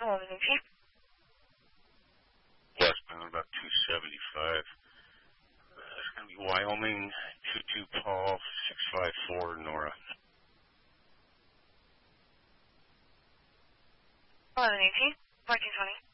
1118. Westbound about 275. It's going to be Wyoming, 22 Paul, 654 Nora. 1118, 1420.